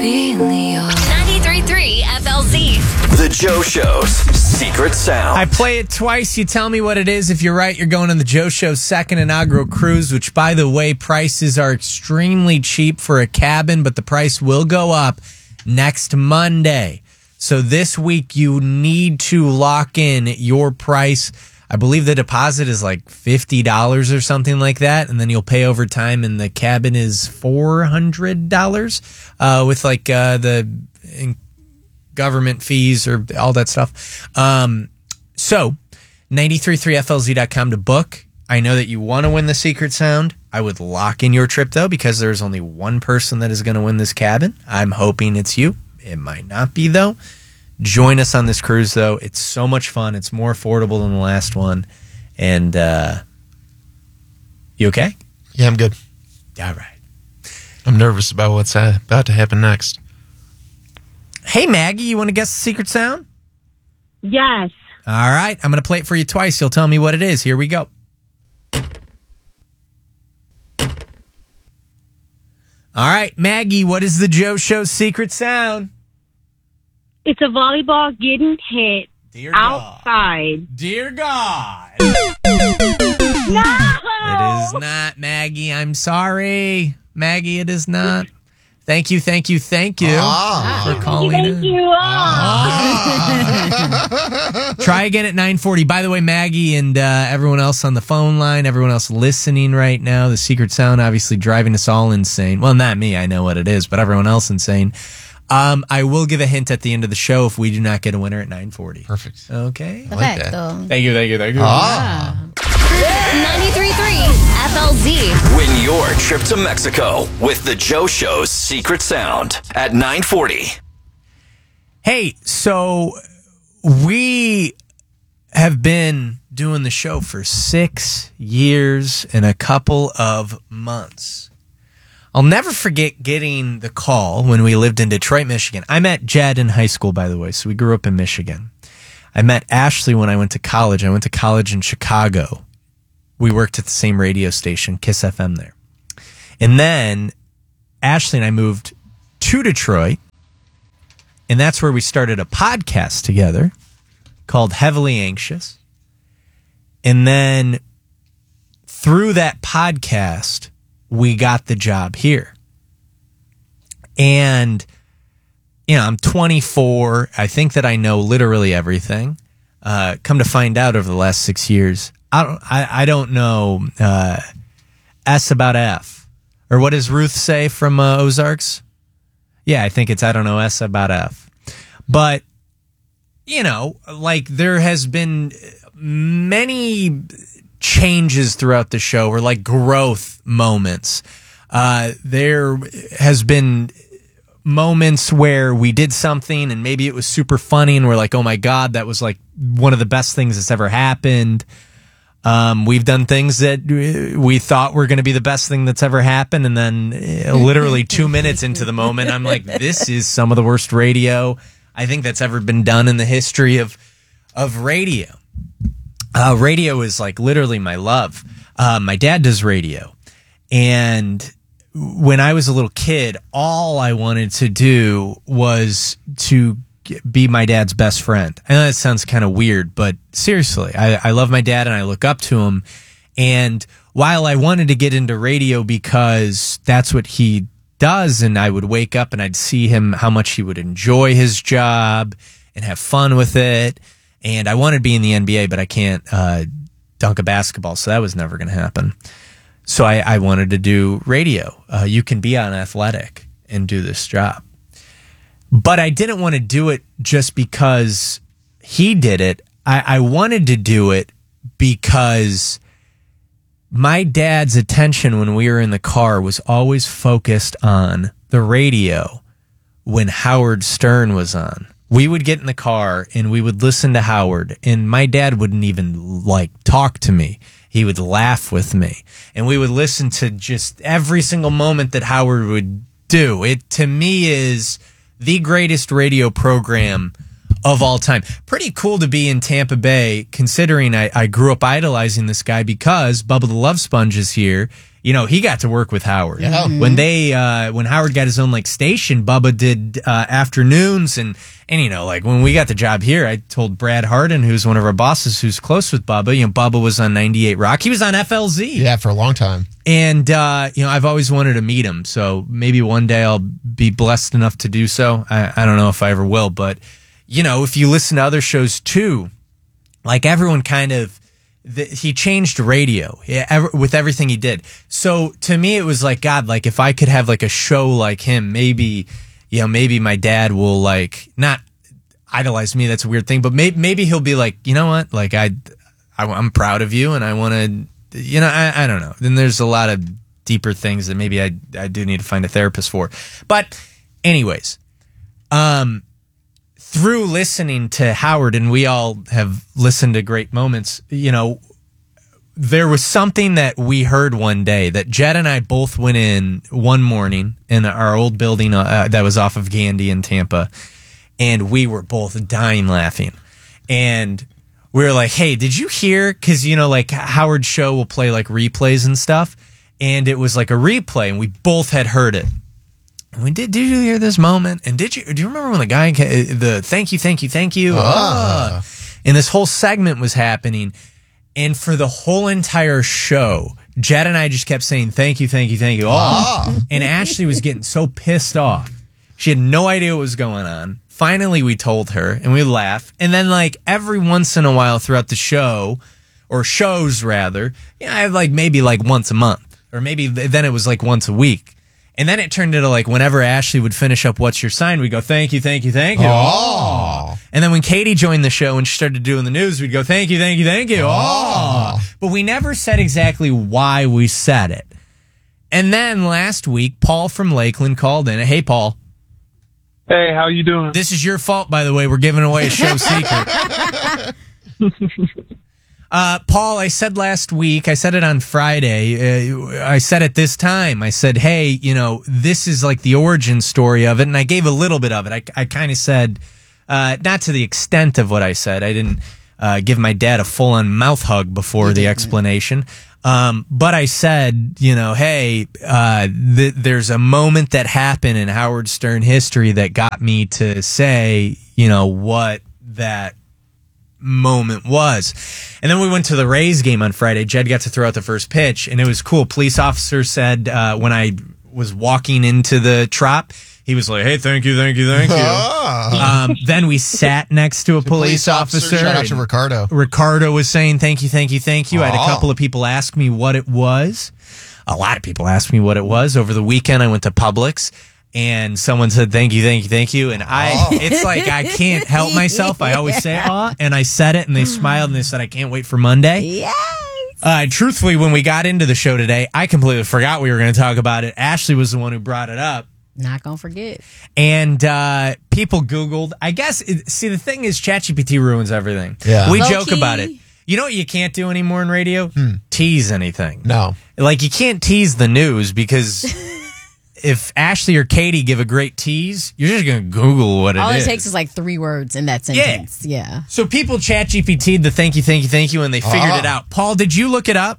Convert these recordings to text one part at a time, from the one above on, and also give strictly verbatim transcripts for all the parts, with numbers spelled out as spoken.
ninety-three point three F L Z. The Joe Show's secret sound. I play it twice. You tell me what it is. If you're right, you're going on the Joe Show's second inaugural cruise, which, by the way, prices are extremely cheap for a cabin, but the price will go up next Monday. So this week, you need to lock in your price. I believe the deposit is like fifty dollars or something like that, and then you'll pay over time, and the cabin is four hundred dollars uh, with like uh, the government fees or all that stuff. Um, so, ninety-three point three F L Z dot com to book. I know that you want to win the secret sound. I would lock in your trip, though, because there's only one person that is going to win this cabin. I'm hoping it's you. It might not be, though. Join us on this cruise, though. It's so much fun. It's more affordable than the last one. And, uh, you okay? Yeah, I'm good. All right. I'm nervous about what's uh, about to happen next. Hey, Maggie, you want to guess the secret sound? Yes. All right. I'm going to play it for you twice. You'll tell me what it is. Here we go. All right, Maggie, what is the Joe Show's secret sound? It's a volleyball getting hit Dear outside. God. Dear God. No! It is not, Maggie. I'm sorry. Maggie, it is not. Thank you, thank you, thank you Ah. for calling Thank in. you. Ah. Try again at nine forty. By the way, Maggie and uh, everyone else on the phone line, everyone else listening right now, the secret sound obviously driving us all insane. Well, not me. I know what it is, but everyone else insane. Um, I will give a hint at the end of the show if we do not get a winner at nine forty. Perfect. Okay. I like that. Perfecto. Thank you, thank you, thank you. Ah. ninety-three point three F L Z. Win your trip to Mexico with the Joe Show's secret sound at nine forty. Hey, so we have been doing the show for six years and a couple of months. I'll never forget getting the call when we lived in Detroit, Michigan. I met Jed in high school, by the way, so we grew up in Michigan. I met Ashley when I went to college. I went to college in Chicago. We worked at the same radio station, Kiss F M there. And then Ashley and I moved to Detroit, and that's where we started a podcast together called Heavily Anxious. And then through that podcast, we got the job here. And, you know, I'm twenty-four. I think that I know literally everything. Uh, come to find out over the last six years, I don't, I, I don't know uh, S about F. Or what does Ruth say from uh, Ozarks? Yeah, I think it's I don't know S about F. But, you know, like there has been many changes throughout the show, or like growth moments. Uh, there has been moments where we did something and maybe it was super funny and we're like, oh my God, that was like one of the best things that's ever happened. Um, we've done things that we thought were going to be the best thing that's ever happened. And then uh, literally two minutes into the moment, I'm like, this is some of the worst radio I think that's ever been done in the history of, of radio. Uh, radio is like literally my love. Uh, my dad does radio. And when I was a little kid, all I wanted to do was to be my dad's best friend. I know that sounds kind of weird, but seriously, I, I love my dad and I look up to him. And while I wanted to get into radio because that's what he does, and I would wake up and I'd see him, how much he would enjoy his job and have fun with it. And I wanted to be in the N B A, but I can't uh, dunk a basketball, so that was never going to happen. So I, I wanted to do radio. Uh, you can be on Athletic and do this job. But I didn't want to do it just because he did it. I, I wanted to do it because my dad's attention when we were in the car was always focused on the radio when Howard Stern was on. We would get in the car and we would listen to Howard, and my dad wouldn't even like talk to me. He would laugh with me, and we would listen to just every single moment that Howard would do. It, to me, is the greatest radio program of all time. Pretty cool to be in Tampa Bay, considering I, I grew up idolizing this guy because Bubba the Love Sponge is here, you know, he got to work with Howard. Yeah. Mhm. When they, uh, when Howard got his own like station, Bubba did uh, afternoons, and and you know, like when we got the job here, I told Brad Harden, who's one of our bosses, who's close with Bubba. You know, Bubba was on ninety-eight Rock. He was on F L Z. Yeah, for a long time. And uh, you know, I've always wanted to meet him. So maybe one day I'll be blessed enough to do so. I, I don't know if I ever will, but you know, if you listen to other shows too, like everyone kind of. The, he changed radio yeah, ever, with everything he did. So to me, it was like, God, like if I could have like a show like him, maybe, you know, maybe my dad will like not idolize me. That's a weird thing, but maybe, maybe he'll be like, you know what? Like I, I I'm proud of you and I want to, you know, I, I don't know. Then there's a lot of deeper things that maybe I, I do need to find a therapist for. But anyways, um, through listening to Howard, and we all have listened to great moments, you know, there was something that we heard one day that Jed and I both went in one morning in our old building uh, that was off of Gandy in Tampa, and we were both dying laughing. And we were like, hey, did you hear? Because, you know, like Howard's show will play like replays and stuff. And it was like a replay, and we both had heard it. We did. Did you hear this moment? And did you? Do you remember when the guy, the thank you, thank you, thank you, Ah. ah. and this whole segment was happening, and for the whole entire show, Jed and I just kept saying thank you, thank you, thank you, oh. And Ashley was getting so pissed off. She had no idea what was going on. Finally, we told her, and we laughed. And then, like every once in a while throughout the show, or shows rather, you know, I had like maybe like once a month, or maybe then it was like once a week. And then it turned into like whenever Ashley would finish up What's Your Sign, we'd go, thank you, thank you, thank you. Oh. And then when Katie joined the show and she started doing the news, we'd go, thank you, thank you, thank you. Oh. But we never said exactly why we said it. And then last week, Paul from Lakeland called in. Hey, Paul. Hey, how you doing? This is your fault, by the way. We're giving away a show secret. Uh, Paul, I said last week, I said it on Friday, uh, I said it this time, I said, hey, you know, this is like the origin story of it, and I gave a little bit of it. I, I kind of said, uh, not to the extent of what I said. I didn't uh, give my dad a full-on mouth hug before the explanation. Um, but I said, you know, hey, uh, th- there's a moment that happened in Howard Stern history that got me to say, you know, what that moment was. And then we went to the Rays game on Friday. Jed got to throw out the first pitch, and it was cool. Police officer said uh, when I was walking into the trop, he was like, hey, thank you, thank you, thank you. Ah. Um, then we sat next to a police, Police officer. Shout out to and Ricardo. Ricardo was saying thank you, thank you, thank you. I had a Aw. couple of people ask me what it was. A lot of people asked me what it was. Over the weekend, I went to Publix, and someone said, thank you, thank you, thank you. And I, Oh. it's like, I can't help myself. I always say, aw, and I said it, and they smiled, and they said, I can't wait for Monday. Yes. Uh, truthfully, when we got into the show today, I completely forgot we were going to talk about it. Ashley was the one who brought it up. Not gonna forget. And uh, people Googled. I guess, it, see, the thing is, ChatGPT ruins everything. Yeah. We Low joke key. about it. You know what you can't do anymore in radio? Tease anything. No. Like, you can't tease the news because if Ashley or Katie give a great tease, you're just going to Google what it All is. it takes is like three words in that Yeah. sentence. Yeah. So people chat G P T'd the thank you, thank you, thank you, and they figured Ah. it out. Paul, did you look it up?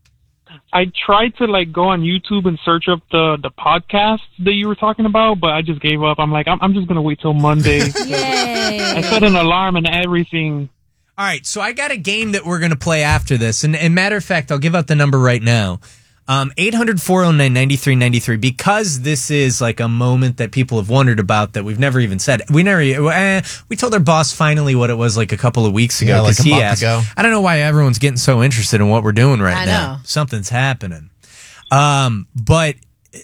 I tried to like go on YouTube and search up the the podcast that you were talking about, but I just gave up. I'm like, I'm, I'm just gonna wait till Monday. Yay. I set an alarm and everything. All right, so I got a game that we're going to play after this. And, and matter of fact, I'll give out the number right now. Um, eight hundred, four oh nine, nine three nine three. Because this is like a moment that people have wondered about that we've never even said. We never, eh, we told our boss finally what it was like a couple of weeks ago. Yeah, like 'cause a he month asked. ago. I don't know why everyone's getting so interested in what we're doing right I now. know. Something's happening. Um, but eh,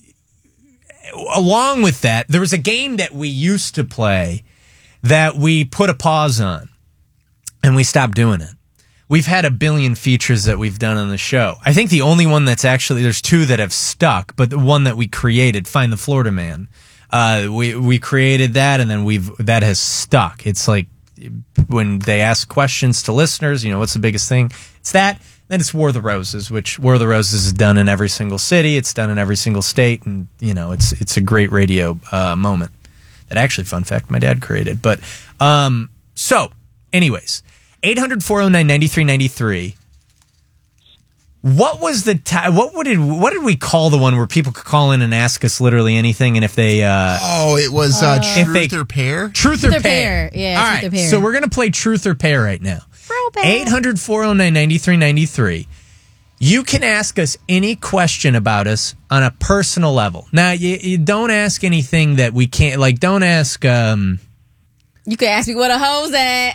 along with that, there was a game that we used to play that we put a pause on. And we stopped doing it. We've had a billion features that we've done on the show. I think the only one that's actually, there's two that have stuck, but the one that we created, Find the Florida Man, uh, we, we created that, and then we've, that has stuck. It's like when they ask questions to listeners, you know, what's the biggest thing? It's that. Then it's War of the Roses, which War of the Roses is done in every single city. It's done in every single state. And, you know, it's, it's a great radio, uh, moment that actually, fun fact, my dad created. But, um, so anyways, eight hundred, four oh nine, nine three nine three. What was the ti what would it what did we call the one where people could call in and ask us literally anything, and if they uh Oh, it was uh, If Truth they- or Pair? truth or Truth or pair? pair. Yeah, All truth right. or pair. So we're gonna play truth or pair right now. Bro, babe. eight hundred, four oh nine, ninety-three ninety-three. You can ask us any question about us on a personal level. Now, you, you don't ask anything that we can't, like, don't ask, um, You could ask me what a hoe's at.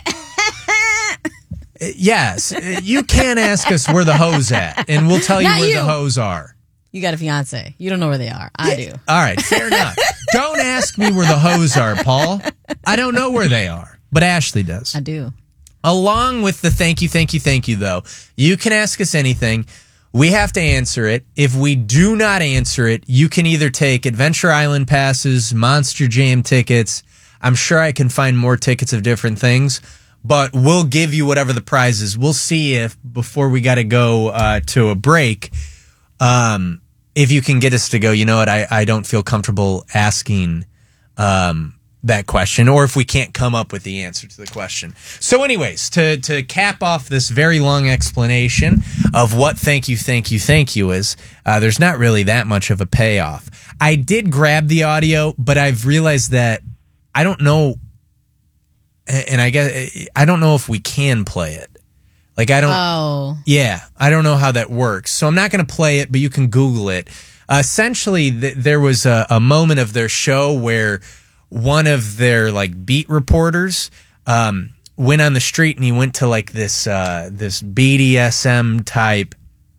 yes, you can ask us where the hoes at, and we'll tell you Not where you. the hoes are. You got a fiance. You don't know where they are. I do. All right, fair enough. Don't ask me where the hoes are, Paul. I don't know where they are, but Ashley does. I do. Along with the thank you, thank you, thank you, though, you can ask us anything. We have to answer it. If we do not answer it, you can either take Adventure Island passes, Monster Jam tickets. I'm sure I can find more tickets of different things, but we'll give you whatever the prize is. We'll see if, before we got to go uh, to a break, um, if you can get us to go, you know what, I, I don't feel comfortable asking um that question, or if we can't come up with the answer to the question. So anyways, to to cap off this very long explanation of what thank you, thank you, thank you is, uh, there's not really that much of a payoff. I did grab the audio, but I've realized that I don't know, and I guess I don't know if we can play it. Like I don't, Oh. yeah, I don't know how that works. So I'm not going to play it, but you can Google it. Uh, essentially, th- there was a, a moment of their show where one of their like beat reporters um, went on the street, and he went to like this uh, this B D S M type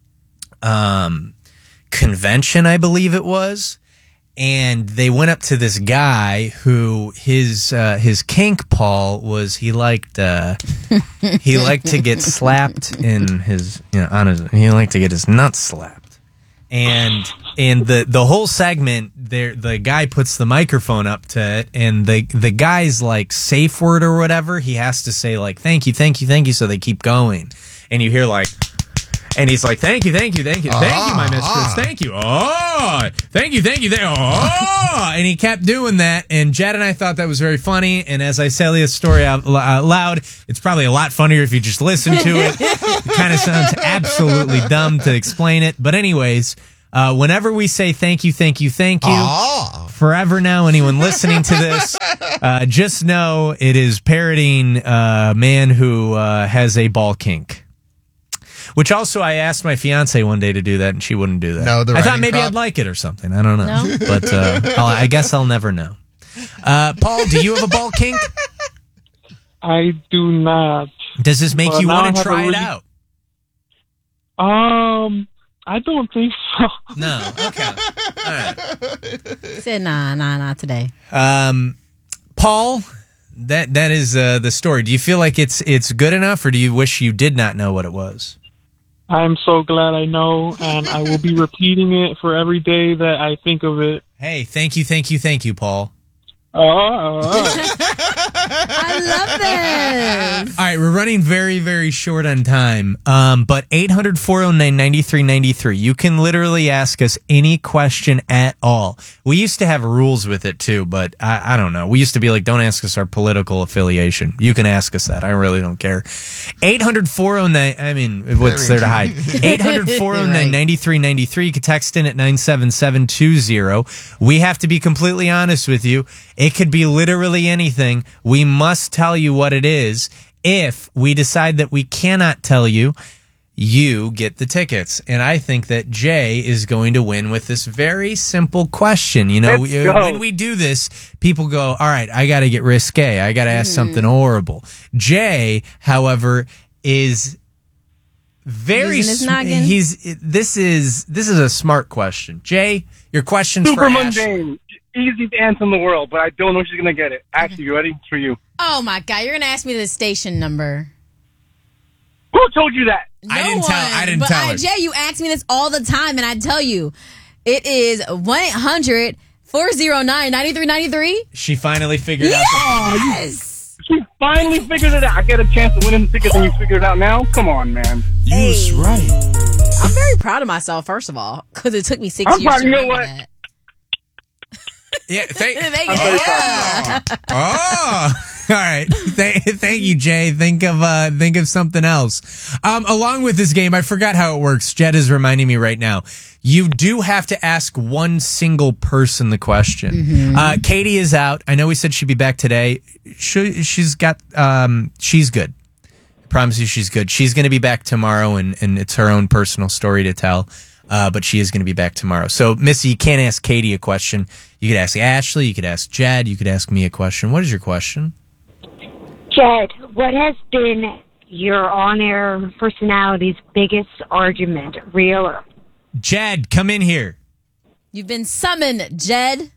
um, convention, I believe it was, and they went up to this guy who his uh, his kink, Paul, was he liked uh, he liked to get slapped in his you know on his he liked to get his nuts slapped. And and the the whole segment there, the guy puts the microphone up to it, and the the guy's like safe word or whatever, he has to say like thank you, thank you, thank you, so they keep going, and you hear like, and he's like thank you, thank you, thank you, thank you, my mistress, thank you, oh, thank you, thank you, thank you, oh, and he kept doing that, and Jed and I thought that was very funny, and as I say this story out, out loud, it's probably a lot funnier if you just listen to it. It kind of sounds absolutely dumb to explain it, but anyways, uh, whenever we say thank you, thank you, thank you, Oh. forever now, anyone listening to this, uh, just know it is parodying a man who uh, has a ball kink. Which also, I asked my fiance one day to do that, and she wouldn't do that. No, the I thought writing maybe crop? I'd like it or something. I don't know. No? But uh, I'll, I guess I'll never know. Uh, Paul, do you have a ball kink? I do not. Does this make Well, you now want I to have a try it really- out? Um, I don't think so. No. Okay. All right. He said, nah, nah, not today. Um, Paul, that that is uh, the story. Do you feel like it's it's good enough, or do you wish you did not know what it was? I'm so glad I know, and I will be repeating it for every day that I think of it. Hey, thank you, thank you, thank you, Paul. Oh, I love this. All right, we're running very, very short on time. Um, but eight hundred, four oh nine, ninety-three ninety-three. You can literally ask us any question at all. We used to have rules with it too, but I, I don't know. We used to be like, don't ask us our political affiliation. You can ask us that. I really don't care. eight hundred, four oh nine. I mean, what's there to hide? eight hundred, four oh nine, ninety-three ninety-three. You can text in at nine seven seven two zero. We have to be completely honest with you. It could be literally anything. We must tell you what it is. If we decide that we cannot tell you, you get the tickets. And I think that Jay is going to win with this very simple question. You know, Let's we- go. when we do this, people go, all right, I got to get risque. I got to ask something horrible. Jay, however, is very Using his sm- noggin. he's this is this is a smart question. Jay, your question's Super for Ash. mundane. Easiest answer in the world, but I don't know if she's going to get it. Ashley, you ready? It's for you. Oh, my God. You're going to ask me the station number. Who told you that? I No didn't tell- one. I didn't but tell I, her. Jay, you ask me this all the time, and I tell you, it is one eight hundred, four oh nine, nine three nine three. She finally figured out. Yes! She finally figured it out. I get a chance to win the tickets and you figured it out now? Come on, man. You was right. I'm very proud of myself, first of all, because it took me six I'm years proud- to you know remember what? that. Yeah, thank. Thank oh, you. Yeah. oh. right. Th- thank you, Jay. Think of uh, think of something else. Um, along with this game, I forgot how it works. Jed is reminding me right now. You do have to ask one single person the question. Mm-hmm. Uh, Katie is out. I know we said she'd be back today. She, she's got. Um, she's good. I promise you, she's good. She's going to be back tomorrow, and, and it's her own personal story to tell. Uh, but she is going to be back tomorrow. So, Missy, you can't ask Katie a question. You could ask Ashley. You could ask Jed. You could ask me a question. What is your question? Jed, what has been your on-air personality's biggest argument, real or... Jed, come in here. You've been summoned, Jed.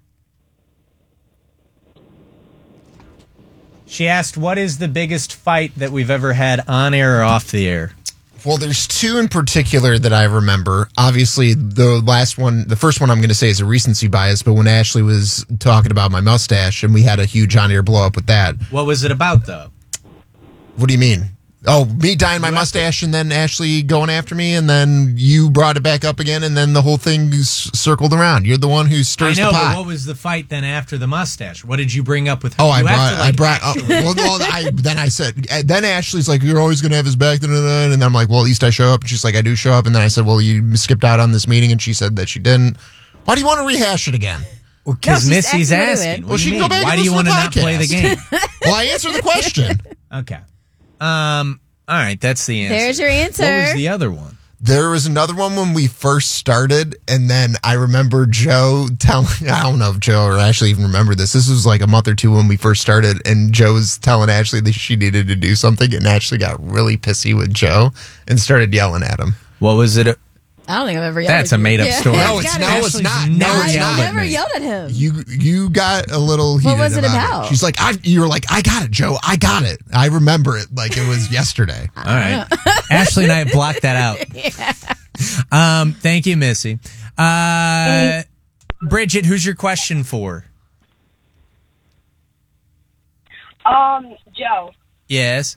She asked, what is the biggest fight that we've ever had on air or off the air? Well, there's two in particular that I remember. Obviously, the last one, the first one I'm going to say is a recency bias, but when Ashley was talking about my mustache and we had a huge on-air blow up with that. What was it about, though? What do you mean? Oh, me dyeing my mustache and then Ashley going after me, and then you brought it back up again, and then the whole thing s- circled around. You're the one who stirs I know, the pot. but what was the fight then after the mustache? What did you bring up with her? Oh, I You have brought, to, I like, brought, oh, actually- well, no, I, then I said, then Ashley's like, you're always going to have his back, da, da, da, and I'm like, well, at least I show up, and she's like, I do show up, and then I said, well, you skipped out on this meeting, and she said that she didn't. Why do you want to rehash it again? Because No, she's Missy's asking what it asking. is. What Well, do she you can go mean? back Why and do you listen want to to the not play the game? Well, I answered the question. Okay. Um. All right, that's the answer. There's your answer. What was the other one? There was another one when we first started, and then I remember Joe telling, I don't know if Joe or Ashley even remember this. This was like a month or two when we first started, and Joe was telling Ashley that she needed to do something, and Ashley got really pissy with Joe and started yelling at him. What was it? I don't think I've ever yelled That's at a you. made-up Yeah. story. No, it's, no, it's Ashley's not. never No, it's yelled I've not. at never me. yelled at him. You you got a little heated was it about, about? She's like, I. You were like, I got it, Joe. I got it. I remember it like it was yesterday. All right. Ashley and I blocked that out. Um. Thank you, Missy. Uh, Bridget, who's your question for? Um, Joe, Yes.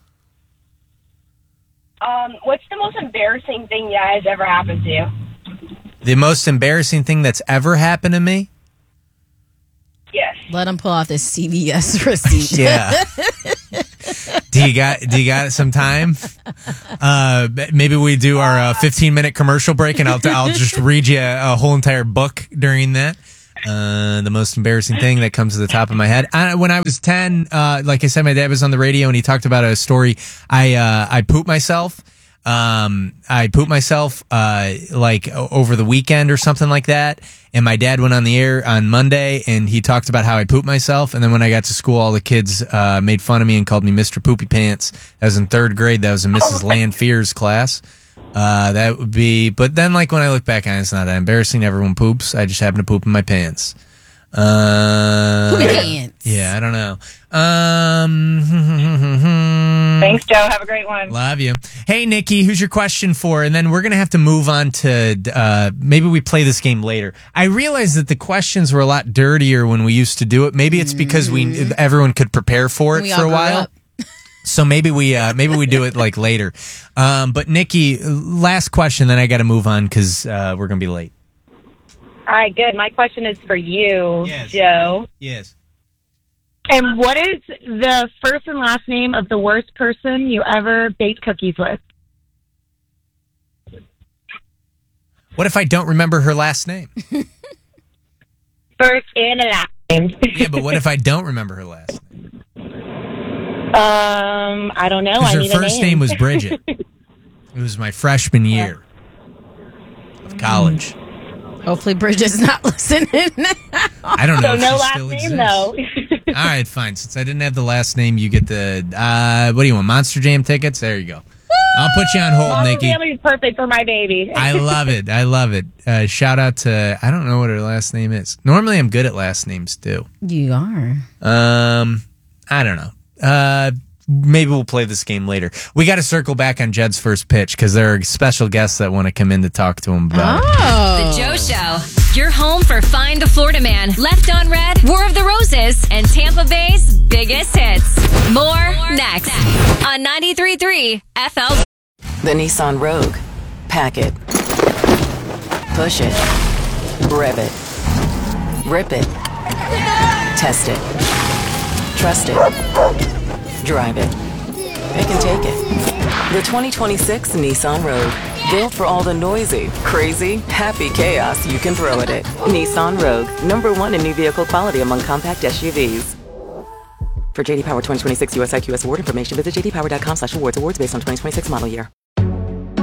um, what's the most embarrassing thing that has ever happened to you? The most embarrassing thing that's ever happened to me? Yes. Let him pull off this C V S receipt. Yeah. do you got Do you got some time? Uh, maybe we do our uh, fifteen minute commercial break, and I'll I'll just read you a, a whole entire book during that. Uh, the most embarrassing thing that comes to the top of my head. I, when I was ten, uh, like I said, my dad was on the radio and he talked about a story. I uh, I pooped myself. Um, I pooped myself, uh, like o- over the weekend or something like that. And my dad went on the air on Monday and he talked about how I pooped myself. And then when I got to school, all the kids, uh, made fun of me and called me Mister Poopy Pants. That was in third grade. That was in Missus Landfear's class. Uh, that would be, but then like when I look back on it, it's not that embarrassing. Everyone poops. I just happen to poop in my pants. Uh, Poopy pants. yeah, I don't know. Um, Thanks, Joe. Have a great one. Love you. Hey, Nikki, who's your question for? And then we're going to have to move on to, uh, maybe we play this game later. I realized that the questions were a lot dirtier when we used to do it. Maybe it's because we, everyone could prepare for it We for all a grew while. up. So maybe we, uh, maybe we do it like later. Um, but Nikki, last question, then I got to move on because, uh, we're going to be late. All right, good. My question is for you, Yes. Joe. Yes. And what is the first and last name of the worst person you ever baked cookies with? What if I don't remember her last name? First and last name. Yeah, but what if I don't remember her last name? Um, I don't know. Because I her need first a name. name was Bridget. It was my freshman year of college. Hopefully Bridget's not listening. I don't know So if no she last still name, exists. though. All right, fine. Since I didn't have the last name, you get the, uh, what do you want, Monster Jam tickets? There you go. I'll put you on hold, Mama Nikki. Family is perfect for my baby. I love it. I love it. Uh, shout out to, I don't know what her last name is. Normally I'm good at last names too. You are. Um, I don't know. Uh, maybe we'll play this game later. We got to circle back on Jed's first pitch because there are special guests that want to come in to talk to him about it. Oh. The Joe Show. Your home for Find the Florida Man, Left on Red, War of the Roses, and Tampa Bay's biggest hits. More next on ninety-three point three F L. The Nissan Rogue. Pack it. Push it. Rev it. Rip it. Test it. Trust it. drive it. It can take it. The twenty twenty-six Nissan Rogue. Built for all the noisy, crazy, happy chaos you can throw at it. Nissan Rogue. Number one in new vehicle quality among compact S U Vs. For J D Power twenty twenty-six U S I Q S award information, visit j d power dot com slash awards. Awards based on twenty twenty-six model year.